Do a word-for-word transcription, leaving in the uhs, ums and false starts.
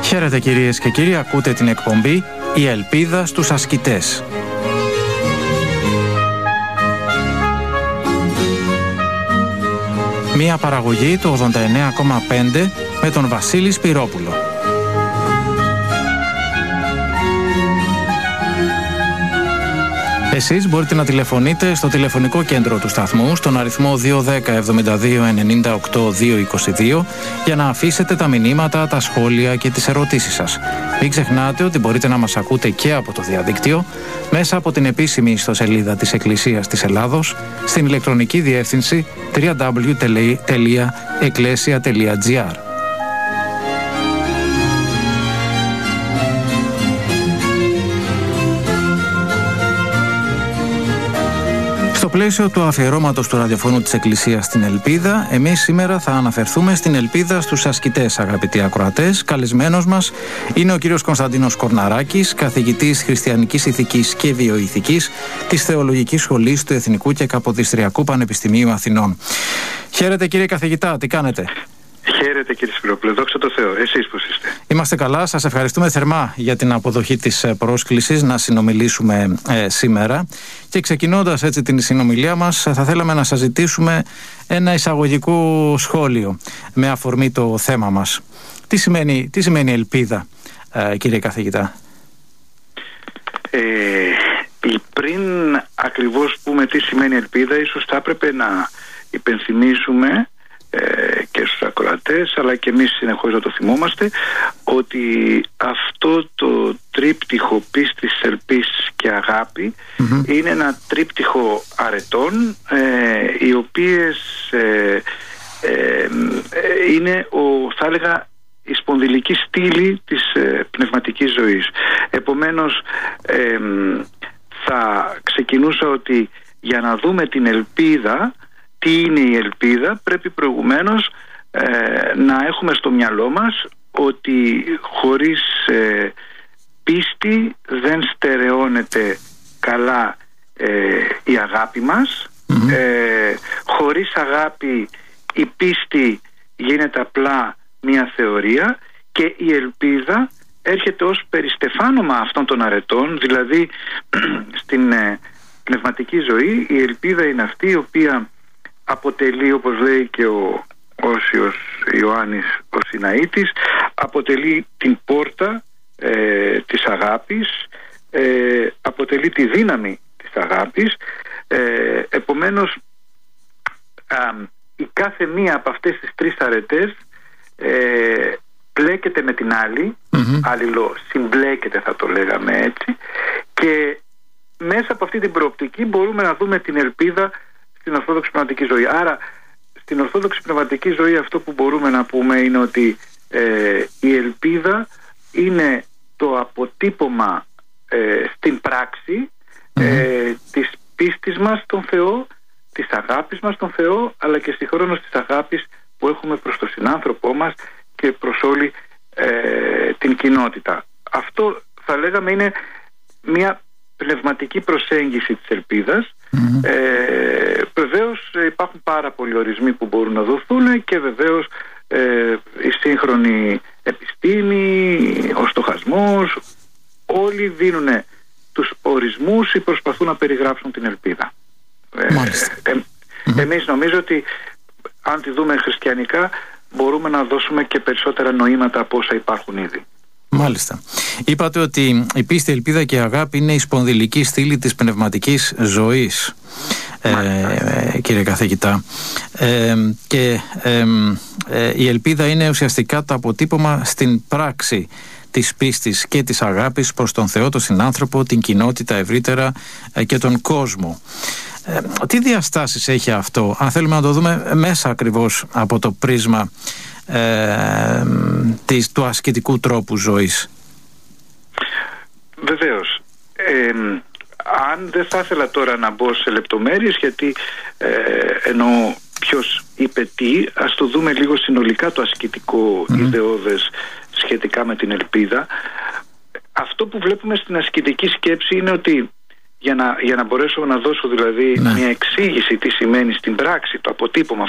Χαίρετε κυρίες και κύριοι, ακούτε την εκπομπή «Η Ελπίδα στους ασκητές». Μία παραγωγή του ογδόντα εννέα κόμμα πέντε με τον Βασίλη Σπυρόπουλο. Εσείς μπορείτε να τηλεφωνείτε στο τηλεφωνικό κέντρο του σταθμού στον αριθμό δύο ένα μηδέν εβδομήντα δύο ενενήντα οκτώ διακόσια είκοσι δύο για να αφήσετε τα μηνύματα, τα σχόλια και τις ερωτήσεις σας. Μην ξεχνάτε ότι μπορείτε να μας ακούτε και από το διαδίκτυο μέσα από την επίσημη ιστοσελίδα της Εκκλησίας της Ελλάδος στην ηλεκτρονική διεύθυνση double-u double-u double-u τελεία εκκλέσια τελεία τζι άρ. Στο πλαίσιο του αφιερώματος του ραδιοφώνου της Εκκλησίας στην Ελπίδα, εμείς σήμερα θα αναφερθούμε στην Ελπίδα στους ασκητές, αγαπητοί ακροατές. Καλεσμένος μας είναι ο κύριος Κωνσταντίνος Κορναράκης, καθηγητής Χριστιανικής Ηθικής και Βιοηθικής της Θεολογικής Σχολής του Εθνικού και Καποδιστριακού Πανεπιστημίου Αθηνών. Χαίρετε κύριε καθηγητά, τι κάνετε? Χαίρετε κύριε Σπυρόπουλο, δόξα τω Θεώ. Εσείς πώς είστε? Είμαστε καλά, σας ευχαριστούμε θερμά για την αποδοχή της πρόσκλησης να συνομιλήσουμε ε, σήμερα. Και ξεκινώντας έτσι την συνομιλία μας, θα θέλαμε να σας ζητήσουμε ένα εισαγωγικό σχόλιο με αφορμή το θέμα μας. Τι σημαίνει, τι σημαίνει ελπίδα, ε, κύριε καθηγητά? Ε, πριν ακριβώς πούμε τι σημαίνει ελπίδα, ίσως θα έπρεπε να υπενθυμίσουμε Ε, και στους ακροατές, αλλά και εμείς συνεχώς να το θυμόμαστε, ότι αυτό το τρίπτυχο πίστης, ελπίς και αγάπη mm-hmm. είναι ένα τρίπτυχο αρετών, ε, οι οποίες ε, ε, ε, είναι ο, θα έλεγα, η σπονδυλική στήλη της ε, πνευματικής ζωής. Επομένως ε, θα ξεκινούσα ότι για να δούμε την ελπίδα, τι είναι η ελπίδα, πρέπει προηγουμένως ε, να έχουμε στο μυαλό μας ότι χωρίς ε, πίστη δεν στερεώνεται καλά ε, η αγάπη μας. Mm-hmm. ε, χωρίς αγάπη η πίστη γίνεται απλά μια θεωρία και η ελπίδα έρχεται ως περιστεφάνωμα αυτών των αρετών, δηλαδή στην ε, πνευματική ζωή η ελπίδα είναι αυτή η οποία αποτελεί, όπως λέει και ο Όσιος Ιωάννης ο Σιναήτης, αποτελεί την πόρτα ε, της αγάπης, ε, αποτελεί τη δύναμη της αγάπης. ε, επομένως α, η κάθε μία από αυτές τις τρεις αρετές ε, πλέκεται με την άλλη, mm-hmm. αλληλο συμπλέκεται θα το λέγαμε έτσι, και μέσα από αυτή την προοπτική μπορούμε να δούμε την ελπίδα στην Ορθόδοξη πνευματική ζωή. Άρα στην Ορθόδοξη πνευματική ζωή αυτό που μπορούμε να πούμε είναι ότι ε, η ελπίδα είναι το αποτύπωμα ε, στην πράξη ε, της πίστης μας στον Θεό, της αγάπης μας στον Θεό, αλλά και συγχρόνως της αγάπης που έχουμε προς τον συνάνθρωπό μας και προς όλη ε, την κοινότητα. Αυτό θα λέγαμε είναι μια πνευματική προσέγγιση της ελπίδας. Mm-hmm. Ε, βεβαίως υπάρχουν πάρα πολλοί ορισμοί που μπορούν να δοθούν και βεβαίως ε, η σύγχρονη επιστήμη, ο στοχασμός, όλοι δίνουν τους ορισμούς ή προσπαθούν να περιγράψουν την ελπίδα. Ε, ε, mm-hmm. Εμείς νομίζω ότι αν τη δούμε χριστιανικά μπορούμε να δώσουμε και περισσότερα νοήματα από όσα υπάρχουν ήδη. Μάλιστα. Είπατε ότι η πίστη, η ελπίδα και η αγάπη είναι η σπονδυλική στήλη της πνευματικής ζωής, ε, ε, κύριε καθηγητά. Ε, και ε, ε, η ελπίδα είναι ουσιαστικά το αποτύπωμα στην πράξη της πίστης και της αγάπης προς τον Θεό, τον συνάνθρωπο, την κοινότητα ευρύτερα ε, και τον κόσμο. Ε, τι διαστάσεις έχει αυτό, αν θέλουμε να το δούμε μέσα ακριβώς από το πρίσμα Ε, της, του ασκητικού τρόπου ζωής? Βεβαίως. ε, Αν δεν θα ήθελα τώρα να μπω σε λεπτομέρειες, γιατί ε, εννοώ ποιος είπε τι, ας το δούμε λίγο συνολικά το ασκητικό mm-hmm. ιδεώδες σχετικά με την ελπίδα. Αυτό που βλέπουμε στην ασκητική σκέψη είναι ότι για να, για να μπορέσω να δώσω δηλαδή ναι. μια εξήγηση τι σημαίνει στην πράξη το αποτύπωμα